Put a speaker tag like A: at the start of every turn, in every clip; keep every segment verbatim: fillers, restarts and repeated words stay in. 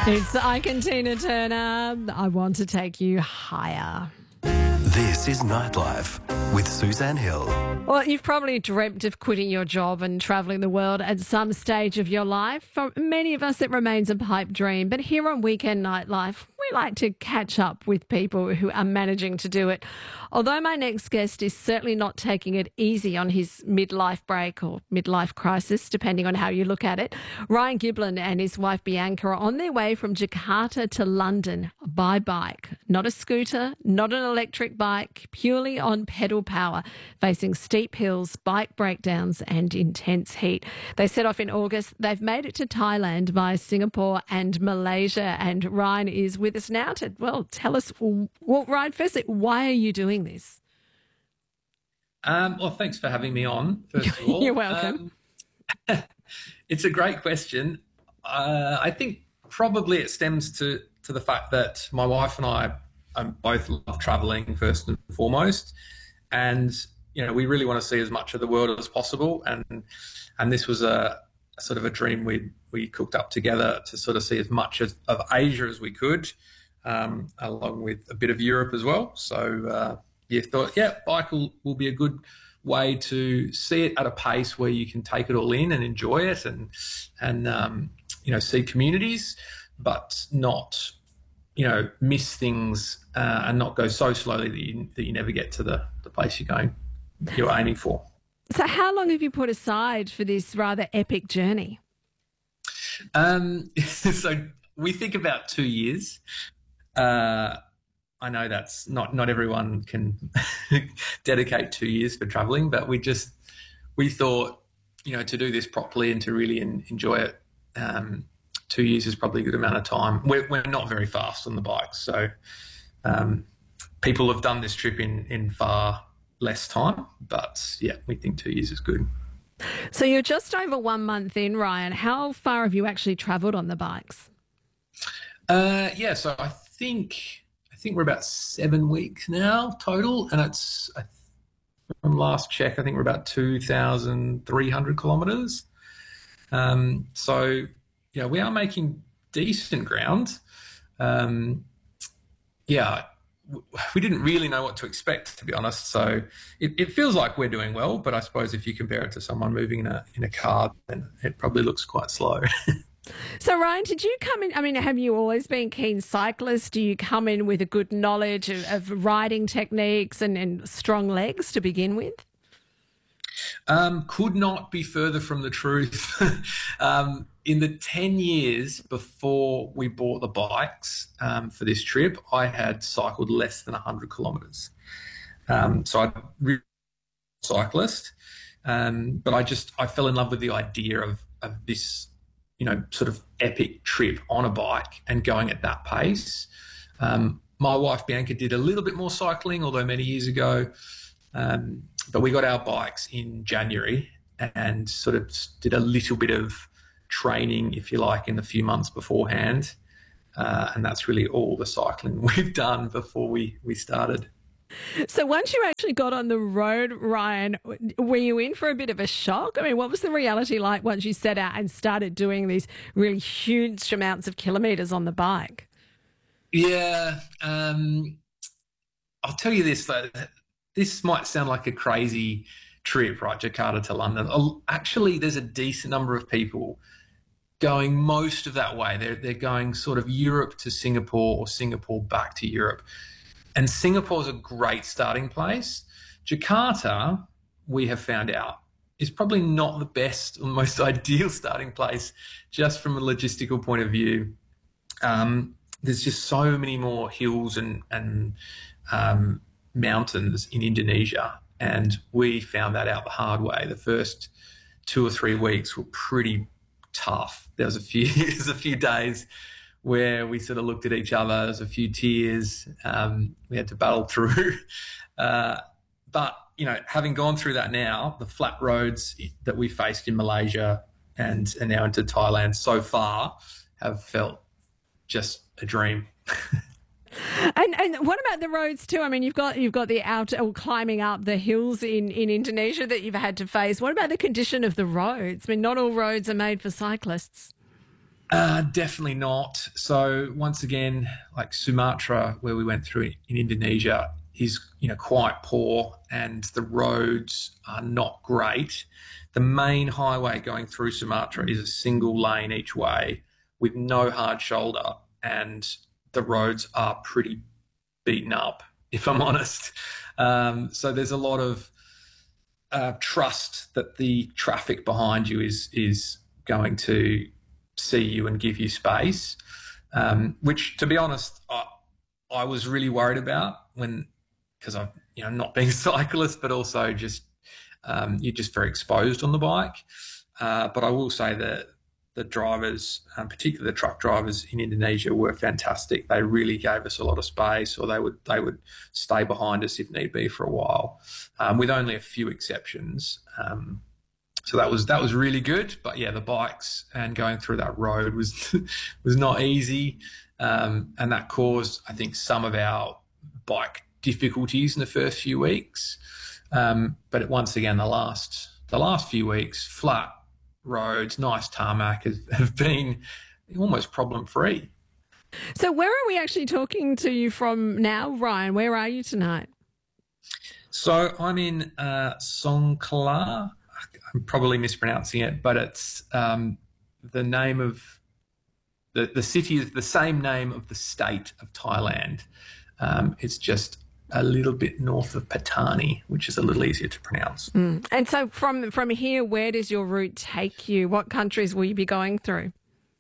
A: It's Ike and Tina Turner. I want to take you higher.
B: This is Nightlife with Suzanne Hill.
A: Well, you've probably dreamt of quitting your job and travelling the world at some stage of your life. For many of us, it remains a pipe dream. But here on Weekend Nightlife, we like to catch up with people who are managing to do it. Although my next guest is certainly not taking it easy on his midlife break or midlife crisis, depending on how you look at it, Ryan Giblin and his wife Bianca are on their way from Jakarta to London by bike. Not a scooter, not an electric bike, purely on pedal power, facing steep hills, bike breakdowns and intense heat. They set off in August. They've made it to Thailand via Singapore and Malaysia. And Ryan is with us now to, well, tell us, well, Ryan, firstly, why are you doing this?
C: Um, well, thanks for having me on, first of all.
A: You're welcome.
C: Um, it's a great question. Uh, I think probably it stems to, to the fact that my wife and I um, both love travelling first and foremost. And, you know, we really want to see as much of the world as possible. And and this was a, a sort of a dream we we cooked up together to sort of see as much as, of Asia as we could, um, along with a bit of Europe as well. So, uh, yeah, thought, yeah, bike will, will be a good way to see it at a pace where you can take it all in and enjoy it and, and um, you know, see communities, but not, you know, miss things uh, and not go so slowly that you, that you never get to the, the place you're going, you're aiming for.
A: So how long have you put aside for this rather epic journey?
C: Um, so we think about two years. Uh, I know that's not, not everyone can dedicate two years for traveling, but we just, we thought, you know, to do this properly and to really en- enjoy it, um, two years is probably a good amount of time. We're, we're not very fast on the bikes. So um, people have done this trip in, in far less time, but yeah, we think two years is good.
A: So you're just over one month in, Ryan. How far have you actually travelled on the bikes?
C: Uh, yeah, so I think I think we're about seven weeks now total, and it's I, from last check, I think we're about two thousand three hundred kilometres. Um, so yeah, we are making decent ground. Um, yeah. We didn't really know what to expect, to be honest. So it, it feels like we're doing well, but I suppose if you compare it to someone moving in a in a car, then it probably looks quite slow.
A: So, Ryan, did you come in? I mean, have you always been keen cyclist? Do you come in with a good knowledge of, of riding techniques and, and strong legs to begin with?
C: Um, could not be further from the truth. um, in the ten years before we bought the bikes um, for this trip, I had cycled less than one hundred kilometres. Um, so I'm a cyclist, um, but I just I fell in love with the idea of, of this, you know, sort of epic trip on a bike and going at that pace. Um, my wife Bianca did a little bit more cycling, although many years ago. Um, but we got our bikes in January and sort of did a little bit of training, if you like, in the few months beforehand. Uh, and that's really all the cycling we've done before we, we started.
A: So once you actually got on the road, Ryan, were you in for a bit of a shock? I mean, what was the reality like once you set out and started doing these really huge amounts of kilometres on the bike?
C: Yeah, um, I'll tell you this, though. This might sound like a crazy trip, right, Jakarta to London. Actually, there's a decent number of people going most of that way. They're, they're going sort of Europe to Singapore or Singapore back to Europe. And Singapore's a great starting place. Jakarta, we have found out, is probably not the best or most ideal starting place just from a logistical point of view. Um, there's just so many more hills and, and um, mountains in Indonesia, and we found that out the hard way. The first two or three weeks were pretty tough. There was a few, there was a few days where we sort of looked at each other. There was a few tears. Um, we had to battle through. Uh, but, you know, having gone through that now, the flat roads that we faced in Malaysia and, and now into Thailand so far have felt just a dream.
A: And and what about the roads too? I mean, you've got you've got the out or climbing up the hills in, in Indonesia that you've had to face. What about the condition of the roads? I mean, not all roads are made for cyclists.
C: Uh, definitely not. So once again, like Sumatra, where we went through in Indonesia, is you know quite poor, and the roads are not great. The main highway going through Sumatra is a single lane each way with no hard shoulder, and the roads are pretty beaten up, if I'm honest. Um, so there's a lot of uh, trust that the traffic behind you is is going to see you and give you space, um, which, to be honest, I, I was really worried about when, because I'm, you know, not being a cyclist, but also just um, you're just very exposed on the bike. Uh, but I will say that the drivers, um, particularly the truck drivers in Indonesia, were fantastic. They really gave us a lot of space, or they would they would stay behind us if need be for a while, um, with only a few exceptions. Um, So that was that was really good, but yeah, the bikes and going through that road was was not easy, um, and that caused, I think, some of our bike difficulties in the first few weeks. Um, but once again, the last the last few weeks, flat roads, nice tarmac, has, have been almost problem free.
A: So where are we actually talking to you from now, Ryan? Where are you tonight?
C: So I'm in uh, Songkhla. I'm probably mispronouncing it, but it's um, the name of the, the city is the same name of the state of Thailand. Um, it's just a little bit north of Patani, which is a little easier to pronounce.
A: Mm. And so from, from here, where does your route take you? What countries will you be going through?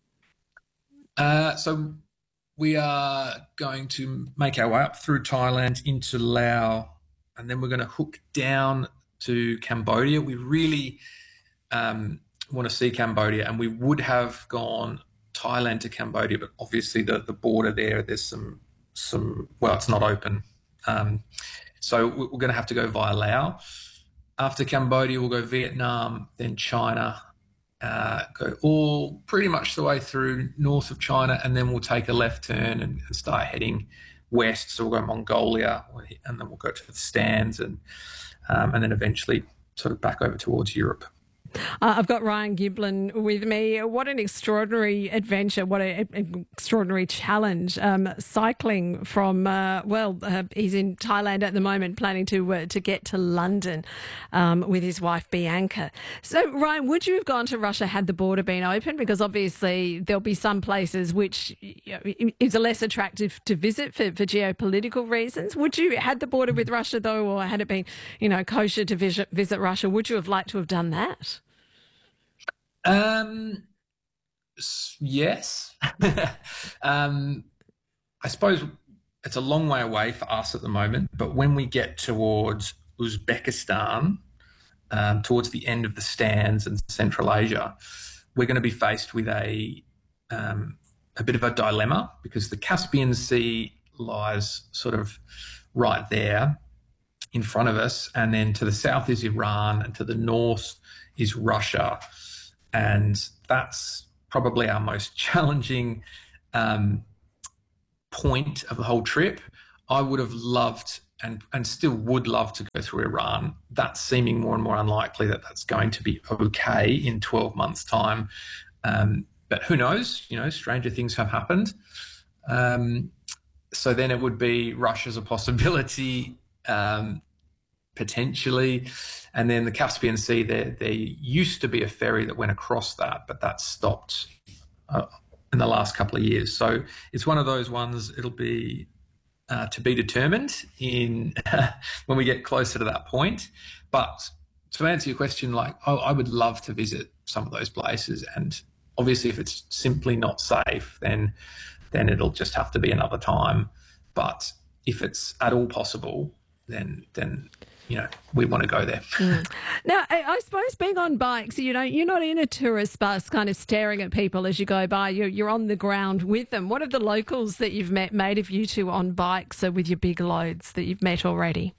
C: Uh, so we are going to make our way up through Thailand into Laos, and then we're going to hook down to Cambodia. We really um, want to see Cambodia, and we would have gone Thailand to Cambodia, but obviously the, the border there, there's some, some well, it's not open. Um, so we're going to have to go via Laos. After Cambodia, we'll go Vietnam, then China, uh, go all pretty much the way through north of China, and then we'll take a left turn and, and start heading west. So we'll go Mongolia, and then we'll go to the Stans, and Um, and then eventually sort of back over towards Europe.
A: Uh, I've got Ryan Giblin with me. What an extraordinary adventure. What an extraordinary challenge. Um, cycling from, uh, well, uh, he's in Thailand at the moment, planning to uh, to get to London um, with his wife, Bianca. So, Ryan, would you have gone to Russia had the border been open? Because obviously there'll be some places which you know, is less attractive to visit for, for geopolitical reasons. Would you, had the border with Russia, though, or had it been, you know, kosher to visit, visit Russia, would you have liked to have done that?
C: Um, yes. um, I suppose it's a long way away for us at the moment, but when we get towards Uzbekistan, um, towards the end of the Stans and Central Asia, we're going to be faced with a um, a bit of a dilemma, because the Caspian Sea lies sort of right there in front of us, and then to the south is Iran, and to the north is Russia. And that's probably our most challenging um, point of the whole trip. I would have loved and, and still would love to go through Iran. That's seeming more and more unlikely that that's going to be okay in twelve months' time. Um, but who knows? You know, stranger things have happened. Um, so then it would be Russia as a possibility, um, potentially. And then the Caspian Sea, there there used to be a ferry that went across that, but that stopped uh, in the last couple of years. So it's one of those ones, it'll be uh, to be determined in when we get closer to that point. But to answer your question, like I, I would love to visit some of those places. And obviously if it's simply not safe, then then it'll just have to be another time. But if it's at all possible, then then you know, we want to go there.
A: Mm. Now, I, I suppose being on bikes, you know, you're not in a tourist bus kind of staring at people as you go by. You're, you're on the ground with them. What are the locals that you've met, made of you two on bikes or with your big loads that you've met already?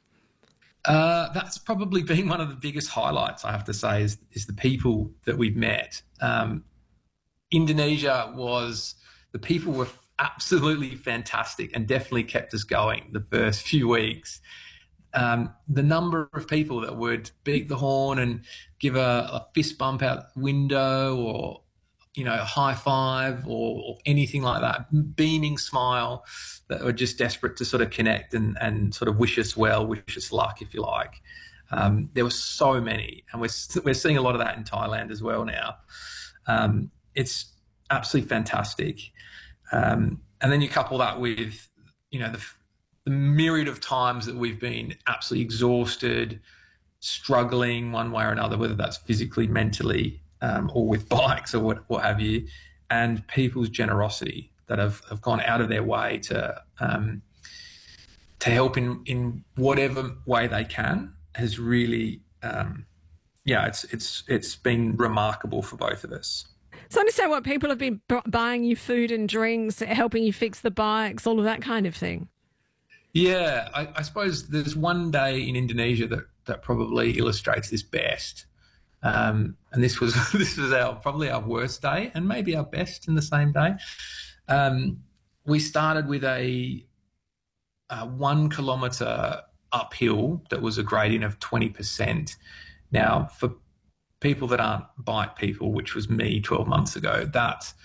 C: Uh, that's probably been one of the biggest highlights, I have to say, is, is the people that we've met. Um, Indonesia was, the people were absolutely fantastic and definitely kept us going the first few weeks. Um, the number of people that would beat the horn and give a, a fist bump out the window, or you know, high five or, or anything like that, beaming smile, that were just desperate to sort of connect and, and sort of wish us well, wish us luck, if you like. Um, there were so many, and we're we're seeing a lot of that in Thailand as well now. Um, it's absolutely fantastic. Um, and then you couple that with, you know, the, the myriad of times that we've been absolutely exhausted, struggling one way or another, whether that's physically, mentally, um, or with bikes or what, what have you, and people's generosity that have, have gone out of their way to um, to help in, in whatever way they can has really, um, yeah, it's it's it's been remarkable for both of us.
A: So I understand what people have been b- buying you food and drinks, helping you fix the bikes, all of that kind of thing.
C: Yeah, I, I suppose there's one day in Indonesia that, that probably illustrates this best. Um, and this was this was our probably our worst day, and maybe our best in the same day. Um, we started with a, a one kilometre uphill that was a gradient of twenty percent. Now, for people that aren't bike people, which was me twelve months ago, that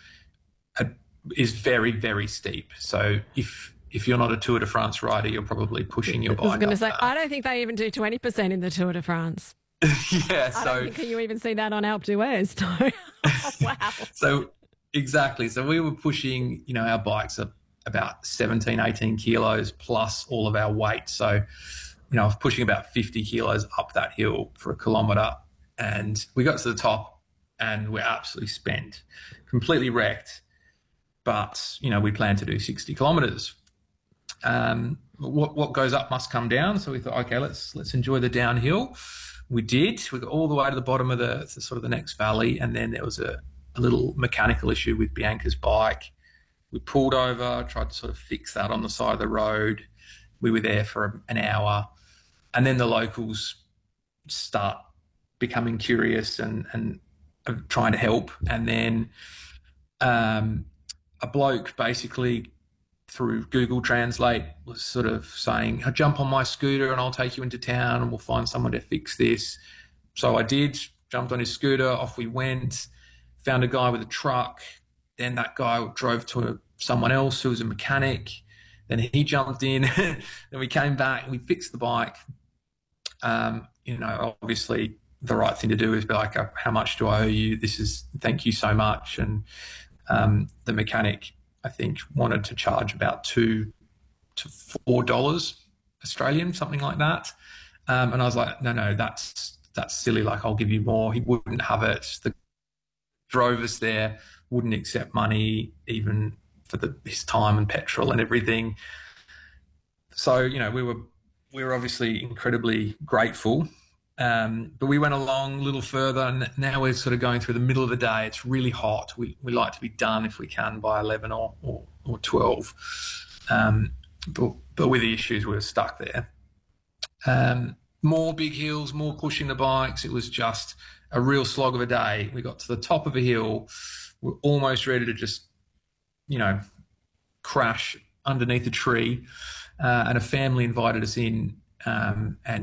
C: is very, very steep. So if if you're not a Tour de France rider, you're probably pushing your bike.
A: I was going to say,
C: that.
A: I don't think they even do twenty percent in the Tour de France.
C: yeah,
A: I
C: so
A: don't think you even see that on Alpe d'Huez. So, oh, wow.
C: So exactly. So we were pushing, you know, our bikes are about seventeen, eighteen kilos plus all of our weight. So, you know, I was pushing about fifty kilos up that hill for a kilometre, and we got to the top and we're absolutely spent, completely wrecked. But, you know, we planned to do sixty kilometres. Um, what what goes up must come down. So we thought, okay, let's let's enjoy the downhill. We did. We got all the way to the bottom of the, the sort of the next valley, and then there was a, a little mechanical issue with Bianca's bike. We pulled over, tried to sort of fix that on the side of the road. We were there for an hour, and then the locals start becoming curious and and trying to help. And then um, a bloke basically, through Google Translate, was sort of saying, jump on my scooter and I'll take you into town and we'll find someone to fix this. So I did, jumped on his scooter, off we went, found a guy with a truck. Then that guy drove to a, someone else who was a mechanic. Then he jumped in. Then we came back, we fixed the bike. Um, you know, obviously the right thing to do is be like, how much do I owe you? This is, thank you so much. And um, the mechanic, I think, wanted to charge about two to four dollars Australian, something like that. Um, and I was like, no, no, that's that's silly. Like, I'll give you more. He wouldn't have it. The drove us there, wouldn't accept money even for the, his time and petrol and everything. So, you know, we were we were obviously incredibly grateful. Um, but we went along a little further, and now we're sort of going through the middle of the day. It's really hot. We we like to be done if we can by eleven or or, or twelve. Um, but, but with the issues, we were stuck there. Um, more big hills, more pushing the bikes. It was just a real slog of a day. We got to the top of a hill. We're almost ready to just, you know, crash underneath a tree. Uh, and a family invited us in, um, and